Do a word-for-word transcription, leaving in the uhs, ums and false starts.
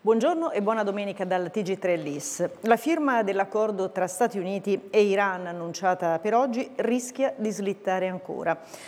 Buongiorno e buona domenica dal T G tre L I S. La firma dell'accordo tra Stati Uniti e Iran annunciata per oggi rischia di slittare ancora.